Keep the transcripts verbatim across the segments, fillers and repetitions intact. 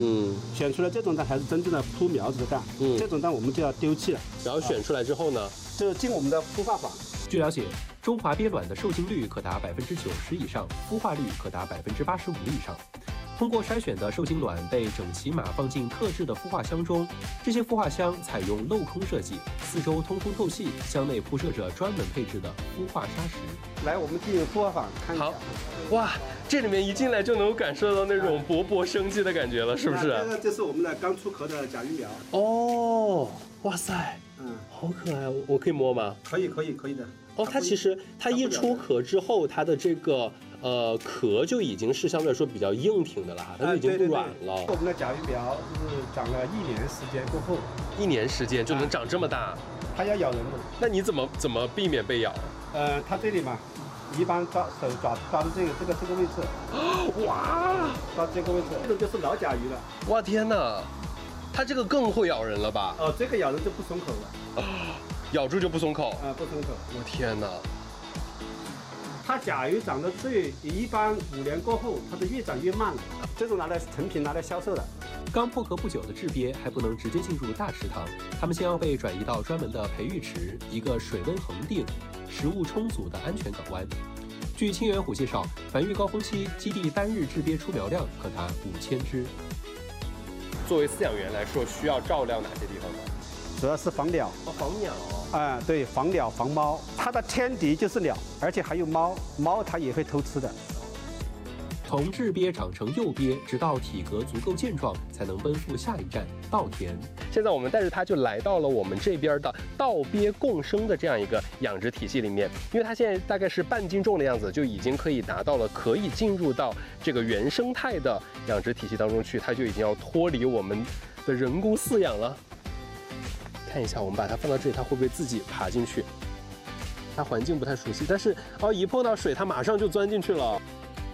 嗯， 选出来这种蛋还是真正的铺苗子的蛋，嗯，这种蛋我们就要丢弃了。 然后选出来之后呢， 就进我们的孵化坊。 据了解，中华鳖卵的受精率可达百分之九十以上，孵化率可达百分之八十五以上。通过筛选的受精卵被整齐码放进特制的孵化箱中，这些孵化箱采用镂空设计，四周通风透气，箱内铺设着专门配置的孵化砂石。 来，我们进孵化坊看一下。 好，哇，这里面一进来就能感受到那种勃勃生机的感觉了，是不是？ 这个这是我们的刚出壳的甲鱼苗。 哦，哇塞，嗯，好可爱，我可以摸吗？ 可以，可以，可以的。 哦，它其实它一出壳之后，它的这个呃壳就已经是相对来说比较硬挺的了哈，它就已经不软了。 我们的甲鱼苗就是长了一年时间过后， 一年时间就能长这么大， 它要咬人的。 那你怎么怎么避免被咬？ 呃，它这里嘛，一般抓手抓抓的这个这个这个位置， 哇， 抓这个位置，这种就是老甲鱼了。 哇天哪，它这个更会咬人了吧？ 哦，这个咬人就不松口了。 咬住就不松口啊，不松口。 我天哪！ 它甲鱼长得最一般五年过后，它就越长越慢了。这种拿来成品拿来销售的。 刚破壳不久的雉鳖还不能直接进入大池塘，它们先要被转移到专门的培育池，一个水温恒定、食物充足的安全港湾。据清源虎介绍，繁育高峰期基地单日雉鳖出苗量可达五千只。 作为饲养员来说，需要照料哪些地方呢？ 主要是防鸟。 哦，防鸟。 啊、嗯，对，防鸟防猫，它的天敌就是鸟，而且还有猫，猫它也会偷吃的。 从雉鳖长成幼鳖，直到体格足够健壮，才能奔赴下一站稻田。 现在我们带着它就来到了我们这边的稻鳖共生的这样一个养殖体系里面，因为它现在大概是半斤重的样子，就已经可以达到了可以进入到这个原生态的养殖体系当中去，它就已经要脱离我们的人工饲养了。看一下，我们把它放到这里，它会不会自己爬进去？它环境不太熟悉，但是哦，一碰到水，它马上就钻进去了。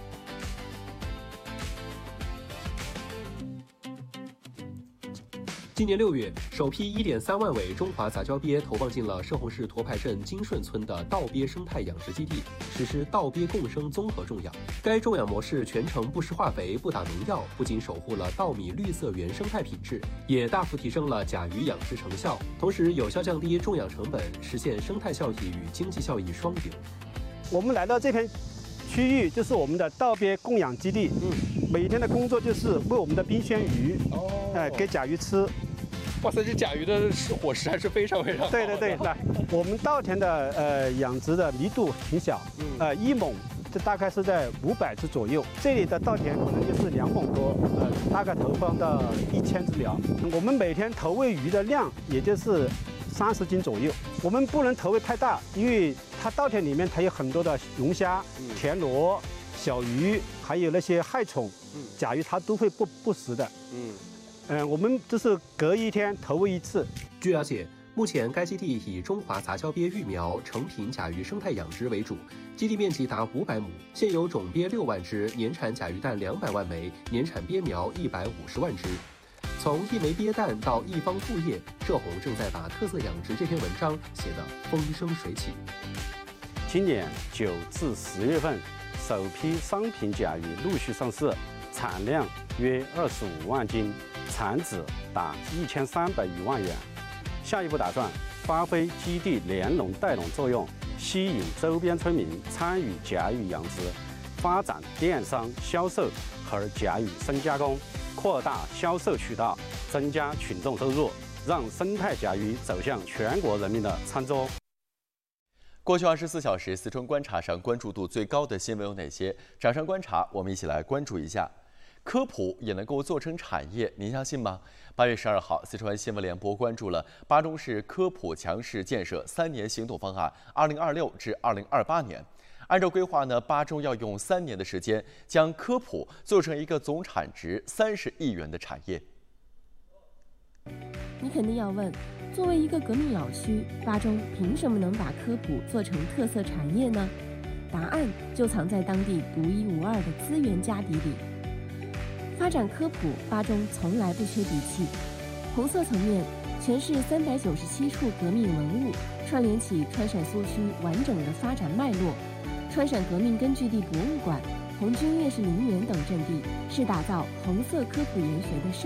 今年六月，首批一点三万尾中华杂交鳖投放进了射洪市驼牌镇金顺村的稻鳖生态养殖基地，实施稻鳖共生综合种养。该种养模式全程不施化肥、不打农药，不仅守护了稻米绿色原生态品质，也大幅提升了甲鱼养殖成效，同时有效降低种养成本，实现生态效益与经济效益双赢。 我们来到这片区域，就是我们的稻鳖供养基地。嗯，每天的工作就是喂我们的冰鲜鱼，哦，哎、呃，给甲鱼吃。 哇塞，这甲鱼的伙食还是非常非常好的。 对对对，来，我们稻田的呃养殖的密度挺小，嗯、呃一亩这大概是在五百只左右，这里的稻田可能就是两亩多，呃大概投放到一千只苗。我们每天投喂鱼的量也就是三十斤左右，我们不能投喂太大，因为它稻田里面它有很多的龙虾、田螺、小鱼，还有那些害虫，甲鱼它都会不不食的。嗯。嗯、呃，我们就是隔一天投喂一次。 据了解，目前该基地以中华杂交鳖育苗、成品甲鱼生态养殖为主，基地面积达五百亩，现有种鳖六万只，年产甲鱼蛋两百万枚，年产鳖苗一百五十万只。从一枚鳖蛋到一方副业，射洪正在把特色养殖这篇文章写得风生水起。 今年九至十月份，首批商品甲鱼陆续上市，产量约二十五万斤。产值达一千三百余万元。下一步打算发挥基地联农带农作用，吸引周边村民参与甲鱼养殖，发展电商销售和甲鱼深加工，扩大销售渠道，增加群众收入，让生态甲鱼走向全国人民的餐桌。 过去二十四小时，四川观察上关注度最高的新闻有哪些？掌声观察，我们一起来关注一下。科普也能够做成产业，您相信吗？八月十二号，四川新闻联播关注了巴中市科普强市建设三年行动方案（二零二六至二零二八年）。按照规划呢，巴中要用三年的时间，将科普做成一个总产值三十亿元的产业。 你肯定要问，作为一个革命老区，巴中凭什么能把科普做成特色产业呢？答案就藏在当地独一无二的资源家底里。发展科普，巴中从来不缺底气。红色层面，全市三百九十七处革命文物，串联起川陕苏区完整的发展脉络。川陕革命根据地博物馆、 红军烈士陵园等阵地，是打造红色科普研学的圣